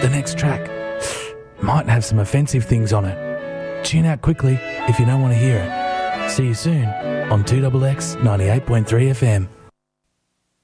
the next track might have some offensive things on it. Tune out quickly if you don't want to hear it. See you soon on 2XX 98.3 FM.